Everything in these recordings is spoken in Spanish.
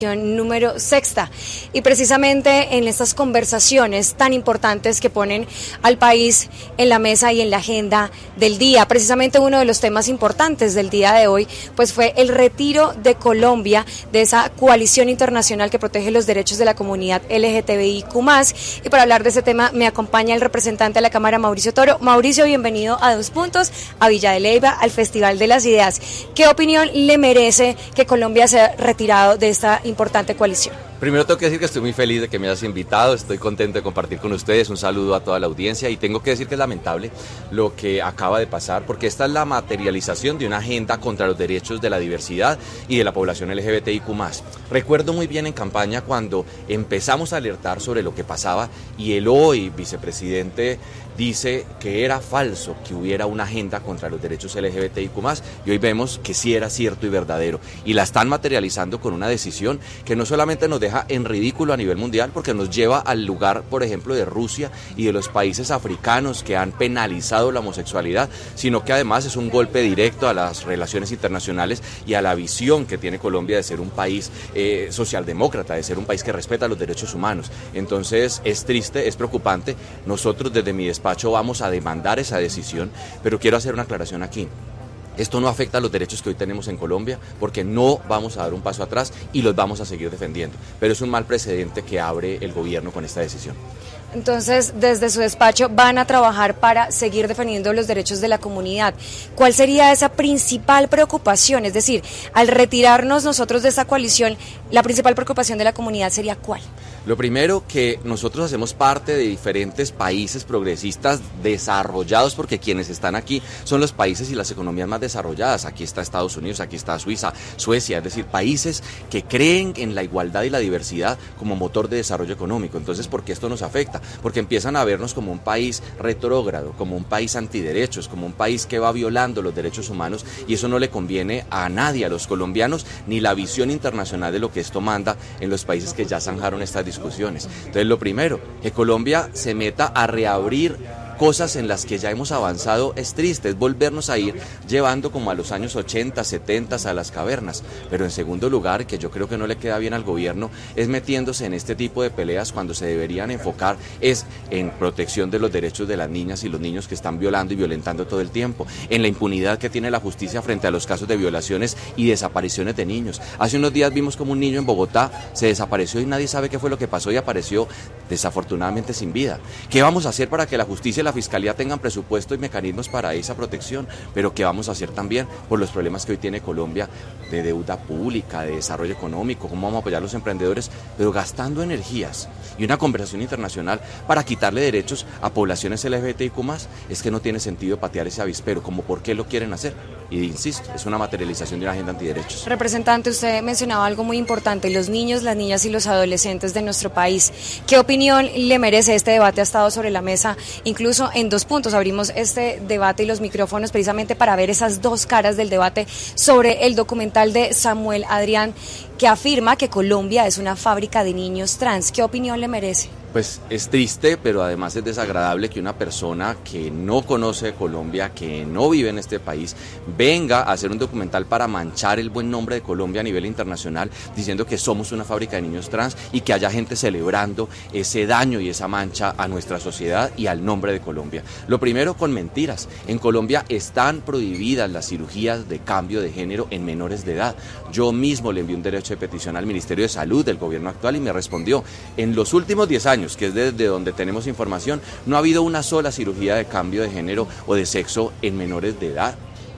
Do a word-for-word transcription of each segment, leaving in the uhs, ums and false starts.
Número sexta, y precisamente en estas conversaciones tan importantes que ponen al país en la mesa y en la agenda del día, precisamente uno de los temas importantes del día de hoy pues fue el retiro de Colombia de esa coalición internacional que protege los derechos de la comunidad L G T B I Q más, y para hablar de ese tema me acompaña el representante de la Cámara, Mauricio Toro. Mauricio, bienvenido a Dos Puntos, a Villa de Leyva, al Festival de las Ideas. ¿Qué opinión le merece que Colombia sea retirado de esta importante coalición? Primero tengo que decir que estoy muy feliz de que me hayas invitado, estoy contento de compartir con ustedes, un saludo a toda la audiencia, y tengo que decir que es lamentable lo que acaba de pasar, porque esta es la materialización de una agenda contra los derechos de la diversidad y de la población L G B T I Q más. Recuerdo muy bien en campaña cuando empezamos a alertar sobre lo que pasaba y el hoy vicepresidente dice que era falso que hubiera una agenda contra los derechos L G B T I Q más, y hoy vemos que sí era cierto y verdadero, y la están materializando con una decisión que no solamente nos deja en ridículo a nivel mundial, porque nos lleva al lugar, por ejemplo, de Rusia y de los países africanos que han penalizado la homosexualidad, sino que además es un golpe directo a las relaciones internacionales y a la visión que tiene Colombia de ser un país eh, socialdemócrata, de ser un país que respeta los derechos humanos. Entonces es triste, es preocupante. Nosotros desde mi despacho vamos a demandar esa decisión, pero quiero hacer una aclaración aquí. Esto no afecta a los derechos que hoy tenemos en Colombia, porque no vamos a dar un paso atrás y los vamos a seguir defendiendo, pero es un mal precedente que abre el gobierno con esta decisión. Entonces, desde su despacho van a trabajar para seguir defendiendo los derechos de la comunidad. ¿Cuál sería esa principal preocupación? Es decir, al retirarnos nosotros de esa coalición, la principal preocupación de la comunidad sería ¿cuál? Lo primero, que nosotros hacemos parte de diferentes países progresistas desarrollados, porque quienes están aquí son los países y las economías más desarrolladas. Aquí está Estados Unidos, aquí está Suiza, Suecia, es decir, países que creen en la igualdad y la diversidad como motor de desarrollo económico. Entonces, ¿por qué esto nos afecta? Porque empiezan a vernos como un país retrógrado, como un país antiderechos, como un país que va violando los derechos humanos, y eso no le conviene a nadie, a los colombianos, ni la visión internacional de lo que esto manda en los países que ya zanjaron estas discusiones. Entonces, lo primero, que Colombia se meta a reabrir cosas en las que ya hemos avanzado es triste, es volvernos a ir llevando como a los años ochenta, setenta a las cavernas. Pero en segundo lugar, que yo creo que no le queda bien al gobierno, es metiéndose en este tipo de peleas cuando se deberían enfocar es en protección de los derechos de las niñas y los niños que están violando y violentando todo el tiempo, en la impunidad que tiene la justicia frente a los casos de violaciones y desapariciones de niños. Hace unos días vimos como un niño en Bogotá se desapareció y nadie sabe qué fue lo que pasó, y apareció desafortunadamente sin vida. ¿Qué vamos a hacer para que la justicia y la Fiscalía tengan presupuesto y mecanismos para esa protección? Pero ¿qué vamos a hacer también por los problemas que hoy tiene Colombia de deuda pública, de desarrollo económico? ¿Cómo vamos a apoyar a los emprendedores? Pero gastando energías y una conversación internacional para quitarle derechos a poblaciones L G B T I Q más, es que no tiene sentido patear ese avispero, como por qué lo quieren hacer. Y insisto, es una materialización de una agenda antiderechos. Representante, usted mencionaba algo muy importante, los niños, las niñas y los adolescentes de nuestro país. ¿Qué opinión le merece este debate? Ha estado sobre la mesa, incluso en Dos Puntos abrimos este debate y los micrófonos precisamente para ver esas dos caras del debate sobre el documental de Samuel Adrián, que afirma que Colombia es una fábrica de niños trans. ¿Qué opinión le merece? Pues es triste, pero además es desagradable que una persona que no conoce Colombia, que no vive en este país, venga a hacer un documental para manchar el buen nombre de Colombia a nivel internacional, diciendo que somos una fábrica de niños trans, y que haya gente celebrando ese daño y esa mancha a nuestra sociedad y al nombre de Colombia. Lo primero, con mentiras. En Colombia están prohibidas las cirugías de cambio de género en menores de edad. Yo mismo le envié un derecho de petición al Ministerio de Salud del gobierno actual y me respondió: en los últimos diez años, que es desde donde tenemos información, no ha habido una sola cirugía de cambio de género o de sexo en menores de edad.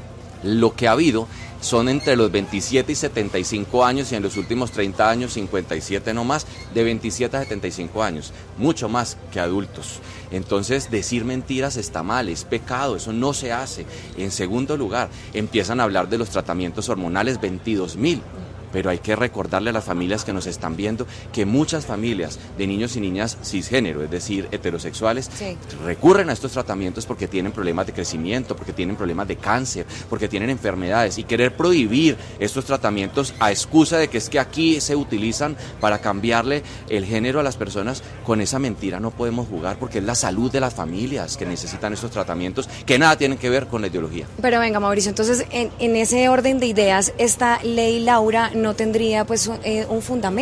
Lo que ha habido son entre los veintisiete y setenta y cinco años, y en los últimos treinta años cincuenta y siete no más, de veintisiete a setenta y cinco años, mucho más que adultos. Entonces, decir mentiras está mal, es pecado, eso no se hace. En segundo lugar, empiezan a hablar de los tratamientos hormonales, veintidós mil. Pero hay que recordarle a las familias que nos están viendo que muchas familias de niños y niñas cisgénero, es decir, heterosexuales, sí, recurren a estos tratamientos porque tienen problemas de crecimiento, porque tienen problemas de cáncer, porque tienen enfermedades, y querer prohibir estos tratamientos a excusa de que es que aquí se utilizan para cambiarle el género a las personas, con esa mentira no podemos jugar, porque es la salud de las familias que necesitan estos tratamientos que nada tienen que ver con la ideología. Pero venga, Mauricio, entonces en, en ese orden de ideas, esta ley Laura no tendría pues eh, un fundamento.